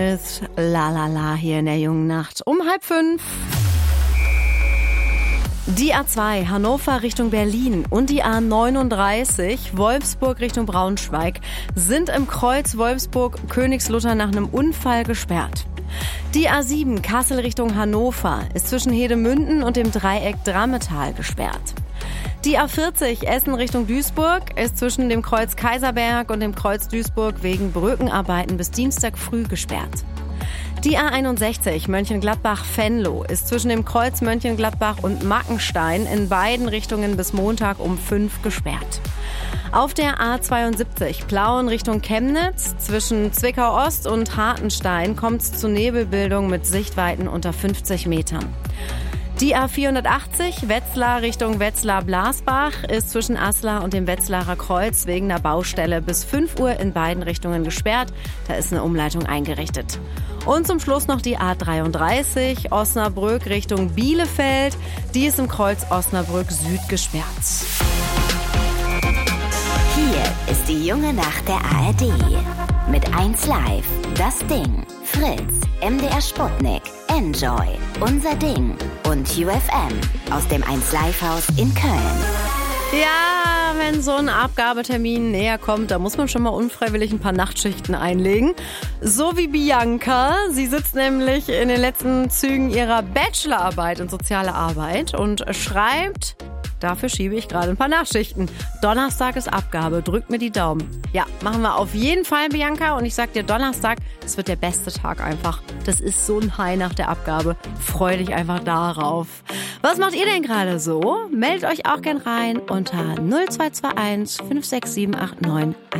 Ist La La La hier in der jungen Nacht um 4:30. Die A2 Hannover Richtung Berlin und die A39 Wolfsburg Richtung Braunschweig sind im Kreuz Wolfsburg-Königslutter nach einem Unfall gesperrt. Die A7 Kassel Richtung Hannover ist zwischen Hedemünden und dem Dreieck Drammetal gesperrt. Die A40 Essen Richtung Duisburg ist zwischen dem Kreuz Kaiserberg und dem Kreuz Duisburg wegen Brückenarbeiten bis Dienstag früh gesperrt. Die A61 Mönchengladbach-Venlo ist zwischen dem Kreuz Mönchengladbach und Mackenstein in beiden Richtungen bis Montag um 5 gesperrt. Auf der A72 Plauen Richtung Chemnitz zwischen Zwickau-Ost und Hartenstein kommt es zu Nebelbildung mit Sichtweiten unter 50 Metern. Die A480 Wetzlar Richtung Wetzlar-Blasbach ist zwischen Aslar und dem Wetzlarer Kreuz wegen der Baustelle bis 5 Uhr in beiden Richtungen gesperrt. Da ist eine Umleitung eingerichtet. Und zum Schluss noch die A33 Osnabrück Richtung Bielefeld. Die ist im Kreuz Osnabrück Süd gesperrt. Hier ist die junge Nacht der ARD. Mit 1Live, Das Ding, Fritz, MDR Sputnik, Enjoy, Unser Ding und UFM aus dem 1Live-Haus in Köln. Ja, wenn so ein Abgabetermin näher kommt, da muss man schon mal unfreiwillig ein paar Nachtschichten einlegen. So wie Bianca. Sie sitzt nämlich in den letzten Zügen ihrer Bachelorarbeit in soziale Arbeit und schreibt: Dafür schiebe ich gerade ein paar Nachtschichten. Donnerstag ist Abgabe, drückt mir die Daumen. Ja, machen wir auf jeden Fall, Bianca. Und ich sag dir, Donnerstag, das wird der beste Tag einfach. Das ist so ein High nach der Abgabe. Freu dich einfach darauf. Was macht ihr denn gerade so? Meldet euch auch gern rein unter 0221 56789